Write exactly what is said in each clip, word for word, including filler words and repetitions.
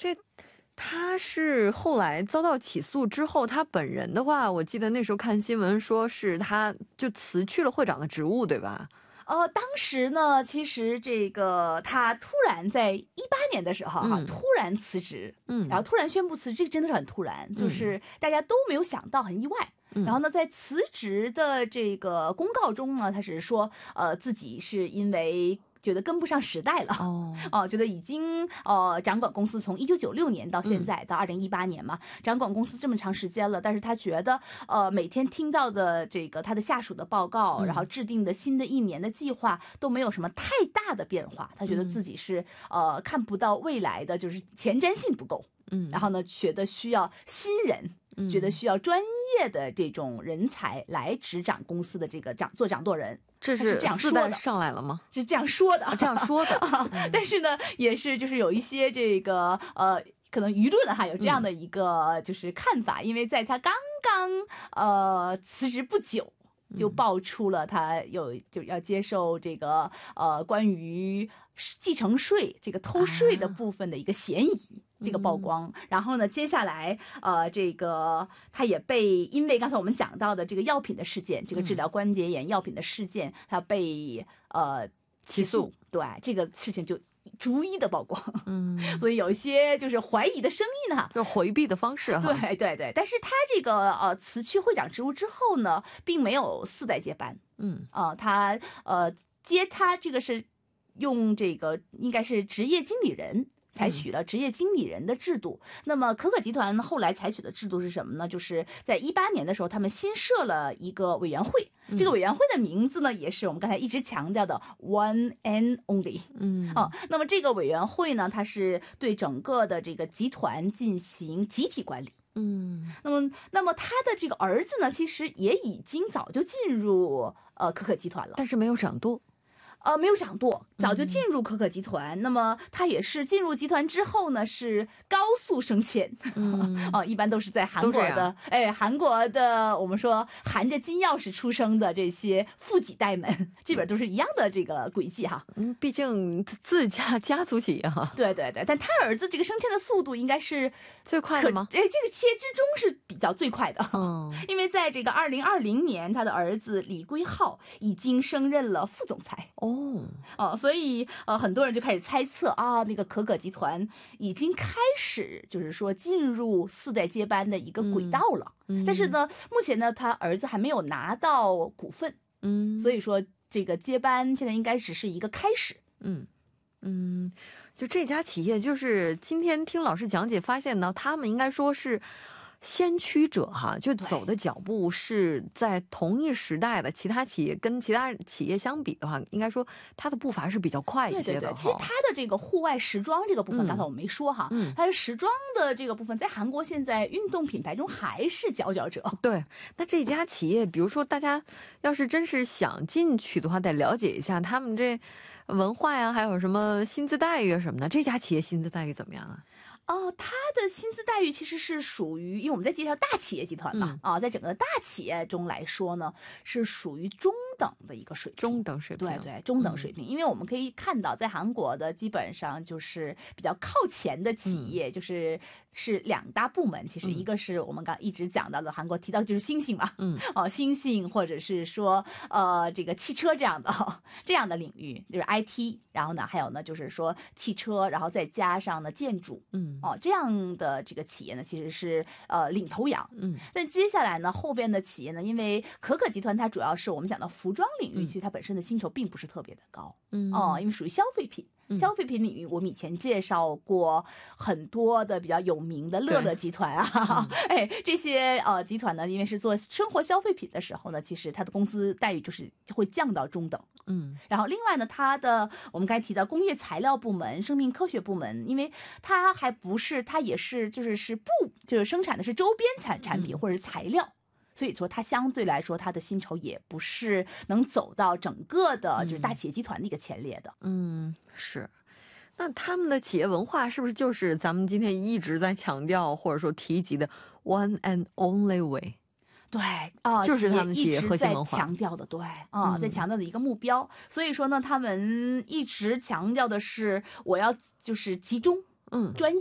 这他是后来遭到起诉之后，他本人的话，我记得那时候看新闻说是他就辞去了会长的职务，对吧？ 呃，当时呢，其实这个他突然在一八年的时候哈、 嗯， 突然辞职， 嗯， 然后突然宣布辞职，这个真的是很突然， 嗯、 就是大家都没有想到，很意外。 嗯、 然后呢，在辞职的这个公告中呢，他是说，呃，自己是因为觉得跟不上时代了， 哦， 哦，觉得已经呃掌管公司从一九九六年到现在、嗯、到二零一八年嘛，掌管公司这么长时间了，但是他觉得呃每天听到的这个他的下属的报告、嗯，然后制定的新的一年的计划都没有什么太大的变化，他觉得自己是、嗯、呃看不到未来的，就是前瞻性不够，嗯，然后呢觉得需要新人。觉得需要专业的这种人才来执掌公司的这个掌做掌舵人， 这是这样四代上来了吗？ 是这样说的， 啊、这样说的、 啊嗯。但是呢，也是就是有一些这个呃，可能舆论哈有这样的一个就是看法，嗯、因为在他刚刚呃辞职不久。就爆出了他有就要接受这个呃关于继承税这个偷税的部分的一个嫌疑、啊、这个曝光、嗯、然后呢接下来呃这个他也被因为刚才我们讲到的这个药品的事件，这个治疗关节炎药品的事件，他被呃起诉，对这个事情就逐一的曝光，嗯，所以有一些就是怀疑的声音哈， 就回避的方式哈， 对对对。但是他这个呃辞去会长职务之后呢，并没有四代接班，嗯啊、呃，他呃接他这个是用这个应该是职业经理人。采取了职业经理人的制度、嗯、那么可可集团后来采取的制度是什么呢？就是在一八年的时候他们新设了一个委员会、嗯、这个委员会的名字呢也是我们刚才一直强调的 One and Only， 嗯啊，那么这个委员会呢它是对整个的这个集团进行集体管理，嗯，那么那么他的这个儿子呢其实也已经早就进入呃可可集团了， 但是没有掌舵， 呃，没有掌舵，早就进入可可集团、嗯、那么他也是进入集团之后呢是高速升迁，嗯啊，一般都是在韩国的，哎，韩国的我们说含着金钥匙出生的这些富几代们基本都是一样的这个轨迹哈， 嗯，毕竟自家家族企业哈， 对对对，但他儿子这个升迁的速度应该是最快的吗？ 哎，这个企业之中是比较最快的，嗯，因为在这个二零二零年他的儿子李圭浩已经升任了副总裁，哦哦哦，所以呃，很多人就开始猜测啊，那个可可集团已经开始就是说进入四代接班的一个轨道了。嗯嗯、但是呢，目前呢，他儿子还没有拿到股份，嗯，所以说这个接班现在应该只是一个开始。 嗯嗯，就这家企业，就是今天听老师讲解发现呢，他们应该说是先驱者哈，就走的脚步是在同一时代的其他企业跟其他企业相比的话，应该说它的步伐是比较快一些的。 对对对，其实它的这个户外时装这个部分，嗯、刚才我没说哈，嗯、它的时装的这个部分，在韩国现在运动品牌中还是佼佼者。 对，那这家企业，比如说大家要是真是想进去的话，得了解一下他们这文化呀，还有什么薪资待遇什么的。这家企业薪资待遇怎么样啊？ 哦，他的薪资待遇其实是属于，因为我们在介绍大企业集团嘛，嗯、啊，在整个大企业中来说呢，是属于中等的一个水平， 中等水平， 对对，中等水平。嗯、因为我们可以看到，在韩国的基本上就是比较靠前的企业，嗯、就是是两大部门，其实一个是我们刚一直讲到的，韩国提到就是星星嘛，嗯，哦，星星或者是说呃这个汽车这样的这样的领域，就是 I T， 然后呢还有呢就是说汽车，然后再加上呢建筑，嗯。哦，这样的这个企业呢，其实是呃领头羊。嗯，但接下来呢，后边的企业呢，因为可可集团它主要是我们讲到服装领域，嗯、其实它本身的薪酬并不是特别的高。嗯，哦，因为属于消费品。消费品领域，我们以前介绍过很多的比较有名的乐乐集团啊，哎，这些呃集团呢，因为是做生活消费品的时候呢，其实它的工资待遇就是会降到中等。嗯，然后另外呢，它的我们刚才提到工业材料部门、生命科学部门，因为它还不是，它也是就是是不就是生产的是周边产产品或者是材料。所以说它相对来说它的薪酬也不是能走到整个的就是大企业集团的一个前列的。 嗯，是。那他们的企业文化是不是就是咱们今天一直在强调或者说提及的 one and only way？ 对啊、呃， 就是他们企业核心文化， 在强调的，对啊、呃，在强调的一个目标。嗯、所以说呢，他们一直强调的是我要就是集中，嗯，专业。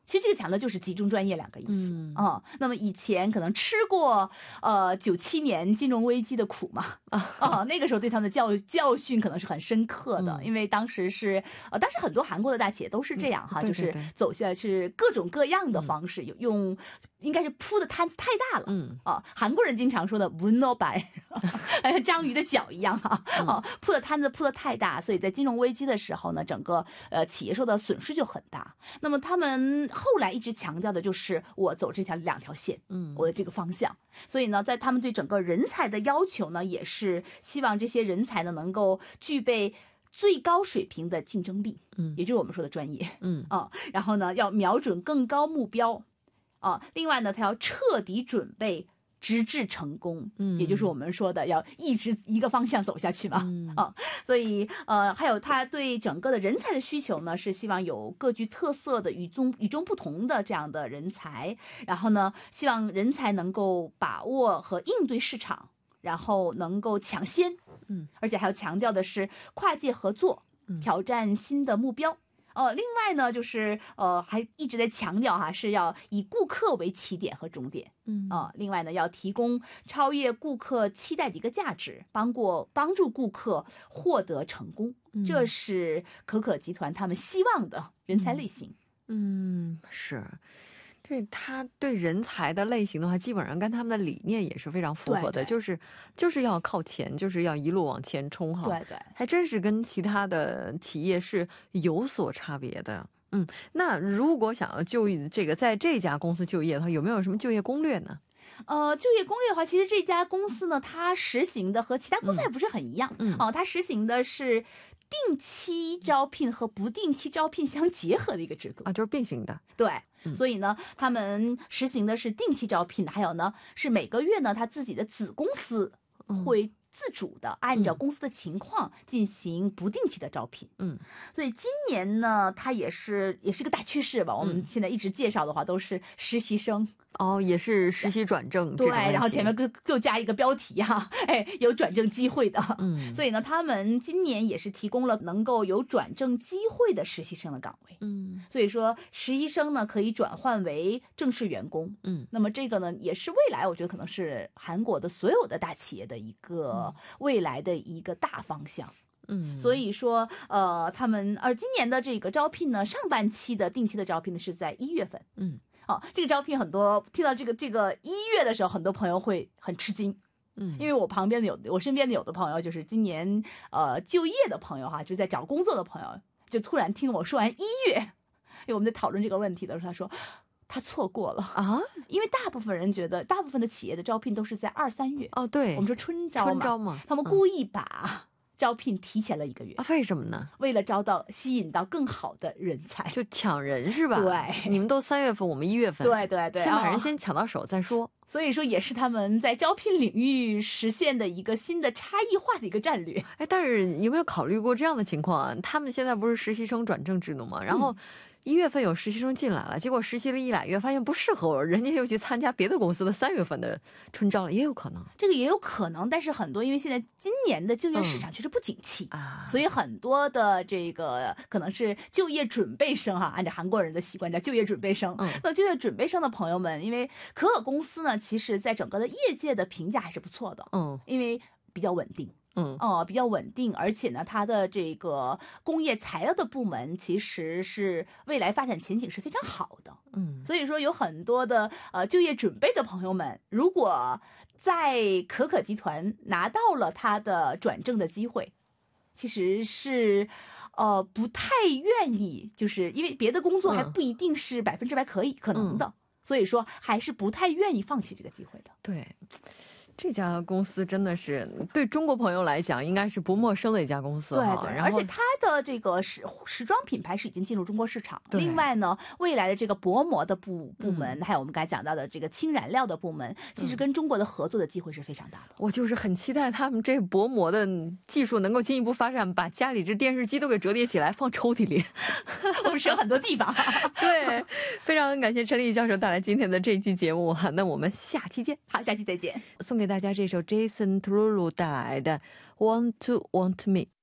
其实这个强调就是集中专业两个意思。 嗯哦，那么以前可能吃过呃九七年金融危机的苦嘛，啊、哦，那个时候对他们的教教训可能是很深刻的， 嗯、 因为当时是呃，当时很多韩国的大企业都是这样哈， 嗯、对对对就是走下是各种各样的方式，嗯、用应该是铺的摊子太大了，嗯啊、哦，韩国人经常说的문어발，章鱼的脚一样哈，啊、哦，铺的摊子铺的太大，所以在金融危机的时候呢，整个呃企业受到损失就很大。那么他们后来一直强调的就是我走这条两条线，嗯，我的这个方向。所以呢，在他们对整个人才的要求呢，也是希望这些人才呢能够具备最高水平的竞争力，嗯，也就是我们说的专业，嗯啊，然后呢要瞄准更高目标，啊，另外呢，他要彻底准备。直至成功，嗯，也就是我们说的要一直一个方向走下去嘛，嗯、啊，所以呃，还有他对整个的人才的需求呢，是希望有各具特色的、与众与众不同的这样的人才，然后呢，希望人才能够把握和应对市场，然后能够抢先，嗯，而且还要强调的是跨界合作，挑战新的目标。呃，另外呢，就是呃，还一直在强调哈，是要以顾客为起点和终点，嗯啊、呃，另外呢，要提供超越顾客期待的一个价值，帮过帮助顾客获得成功，嗯、这是可可集团他们希望的人才类型。 嗯，嗯是。这他对人才的类型的话，基本上跟他们的理念也是非常符合的， 对对就是就是要靠前，就是要一路往前冲哈。 对对， 还真是跟其他的企业是有所差别的。嗯，那如果想要就这个在这家公司就业的话，有没有什么就业攻略呢？ 呃，就业攻略的话，其实这家公司呢，它实行的和其他公司还不是很一样。嗯，哦，它实行的是定期招聘和不定期招聘相结合的一个制度啊，就是并行的。 对。所以呢，他们实行的是定期招聘，还有呢是每个月呢，他自己的子公司会自主的按照公司的情况进行不定期的招聘。嗯，所以今年呢，它也是也是个大趋势吧。我们现在一直介绍的话都是实习生。 哦，也是实习转正， 对，然后前面就就加一个标题哈、啊，哎，有转正机会的，嗯，所以呢，他们今年也是提供了能够有转正机会的实习生的岗位，嗯，所以说实习生呢可以转换为正式员工，嗯，那么这个呢也是未来我觉得可能是韩国的所有的大企业的一个未来的一个大方向。嗯，所以说，呃，他们而今年的这个招聘呢，上半期的定期的招聘呢是在一月份，嗯。哦，这个招聘很多听到这个这个一月的时候，很多朋友会很吃惊，嗯，因为我旁边的有我身边的有的朋友就是今年呃就业的朋友哈，就在找工作的朋友，就突然听我说完一月，因为我们在讨论这个问题的时候，他说他错过了啊，因为大部分人觉得大部分的企业的招聘都是在二三月， 哦，对， 我们说春招嘛， 春招嘛， 他们故意把、嗯招聘提前了一个月啊？为什么呢？ 为了招到吸引到更好的人才， 就抢人是吧？ 对， 你们都三月份，我们一月份， 对对对， 先把人先抢到手再说。 哦、所以说也是他们在招聘领域实现的一个新的差异化的一个战略。 哎，但是有没有考虑过这样的情况啊？他们现在不是实习生转正制度吗？然后。嗯一月份有实习生进来了，结果实习了一俩月，发现不适合我，人家又去参加别的公司的三月份的春招了，也有可能。 这个也有可能，但是很多因为现在今年的就业市场确实不景气、嗯、啊，所以很多的这个可能是就业准备生哈，按照韩国人的习惯叫就业准备生。嗯，那就业准备生的朋友们，因为可可公司呢，其实在整个的业界的评价还是不错的。嗯，因为比较稳定。嗯哦、呃，比较稳定，而且呢，它的这个工业材料的部门其实是未来发展前景是非常好的。嗯，所以说有很多的呃就业准备的朋友们，如果在可可集团拿到了他的转正的机会，其实是呃不太愿意，就是因为别的工作还不一定是百分之百可以、嗯、可能的，所以说还是不太愿意放弃这个机会的。 对。这家公司真的是对中国朋友来讲应该是不陌生的一家公司。 对对，而且它的这个时时装品牌是已经进入中国市场。另外呢，未来的这个薄膜的部部门、嗯、还有我们刚才讲到的这个轻染料的部门、嗯、其实跟中国的合作的机会是非常大的。 我就是很期待他们这薄膜的技术能够进一步发展，把家里这电视机都给折叠起来放抽屉里。 我们是有很多地方。 对，非常感谢陈立教授带来今天的这期节目，那我们下期见。 好，下期再见。 送给大家这首 Jason Derulo 带来的 Want to Want Me。